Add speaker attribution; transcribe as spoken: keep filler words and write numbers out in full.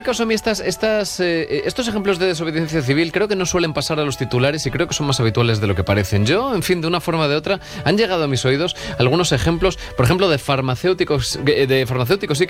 Speaker 1: Caso a mí estas, estas, eh, estos ejemplos de desobediencia civil creo que no suelen pasar a los titulares y creo que son más habituales de lo que parecen. Yo, en fin, de una forma o de otra, han llegado a mis oídos algunos ejemplos, por ejemplo, de farmacéuticos, de farmacéuticos sí